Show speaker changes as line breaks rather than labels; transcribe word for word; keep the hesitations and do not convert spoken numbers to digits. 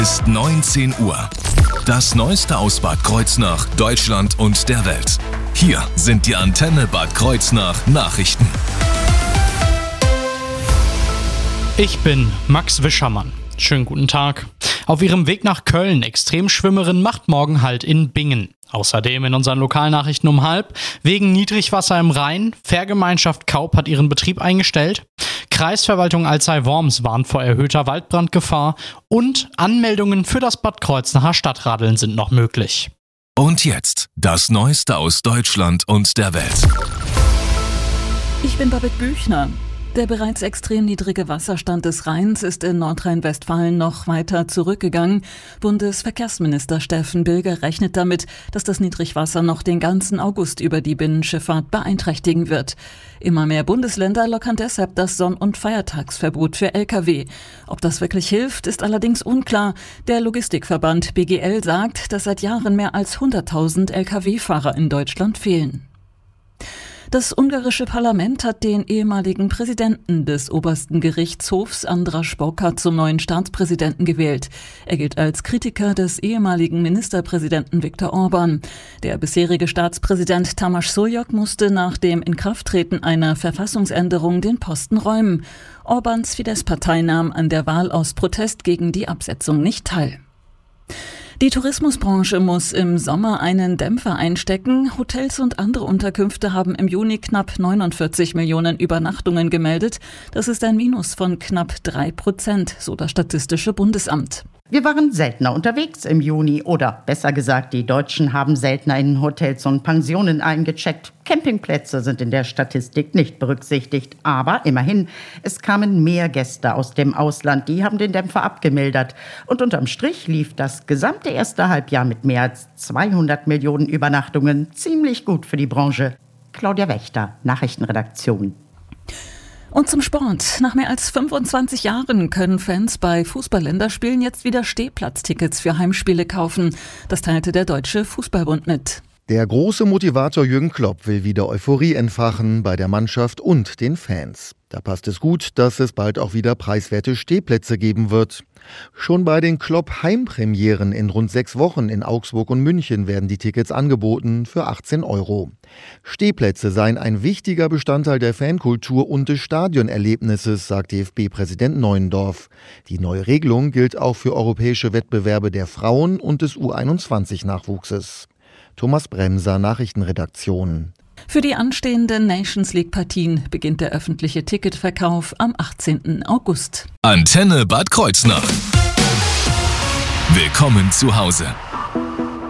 Ist neunzehn Uhr. Das Neueste aus Bad Kreuznach, Deutschland und der Welt. Hier sind die Antenne Bad Kreuznach Nachrichten.
Ich bin Max Wischermann. Schönen guten Tag. Auf ihrem Weg nach Köln, Extremschwimmerin macht morgen Halt in Bingen. Außerdem in unseren Lokalnachrichten um halb, wegen Niedrigwasser im Rhein, Fährgemeinschaft Kaup hat ihren Betrieb eingestellt, Kreisverwaltung Alzey-Worms warnt vor erhöhter Waldbrandgefahr und Anmeldungen für das Bad Kreuznacher Stadtradeln sind noch möglich.
Und jetzt das Neueste aus Deutschland und der Welt.
Ich bin Babette Büchner. Der bereits extrem niedrige Wasserstand des Rheins ist in Nordrhein-Westfalen noch weiter zurückgegangen. Bundesverkehrsminister Steffen Bilger rechnet damit, dass das Niedrigwasser noch den ganzen August über die Binnenschifffahrt beeinträchtigen wird. Immer mehr Bundesländer lockern deshalb das Sonn- und Feiertagsverbot für L K W. Ob das wirklich hilft, ist allerdings unklar. Der Logistikverband B G L sagt, dass seit Jahren mehr als hunderttausend L K W-Fahrer in Deutschland fehlen. Das ungarische Parlament hat den ehemaligen Präsidenten des obersten Gerichtshofs András Bokar zum neuen Staatspräsidenten gewählt. Er gilt als Kritiker des ehemaligen Ministerpräsidenten Viktor Orbán. Der bisherige Staatspräsident Tamás Szoljuk musste nach dem Inkrafttreten einer Verfassungsänderung den Posten räumen. Orbáns Fidesz-Partei nahm an der Wahl aus Protest gegen die Absetzung nicht teil. Die Tourismusbranche muss im Sommer einen Dämpfer einstecken. Hotels und andere Unterkünfte haben im Juni knapp neunundvierzig Millionen Übernachtungen gemeldet. Das ist ein Minus von knapp drei Prozent, so das Statistische Bundesamt.
Wir waren seltener unterwegs im Juni oder besser gesagt, die Deutschen haben seltener in Hotels und Pensionen eingecheckt. Campingplätze sind in der Statistik nicht berücksichtigt. Aber immerhin, es kamen mehr Gäste aus dem Ausland, die haben den Dämpfer abgemildert. Und unterm Strich lief das gesamte erste Halbjahr mit mehr als zweihundert Millionen Übernachtungen ziemlich gut für die Branche. Claudia Wächter, Nachrichtenredaktion.
Und zum Sport. Nach mehr als fünfundzwanzig Jahren können Fans bei Fußball-Länderspielen jetzt wieder Stehplatztickets für Heimspiele kaufen. Das teilte der Deutsche Fußballbund mit.
Der große Motivator Jürgen Klopp will wieder Euphorie entfachen bei der Mannschaft und den Fans. Da passt es gut, dass es bald auch wieder preiswerte Stehplätze geben wird. Schon bei den Klopp-Heimpremieren in rund sechs Wochen in Augsburg und München werden die Tickets angeboten für achtzehn Euro. Stehplätze seien ein wichtiger Bestandteil der Fankultur und des Stadionerlebnisses, sagt D F B-Präsident Neuendorf. Die neue Regelung gilt auch für europäische Wettbewerbe der Frauen und des U einundzwanzig-Nachwuchses. Thomas Bremser, Nachrichtenredaktion.
Für die anstehenden Nations-League-Partien beginnt der öffentliche Ticketverkauf am achtzehnten August.
Antenne Bad Kreuznach. Willkommen zu Hause.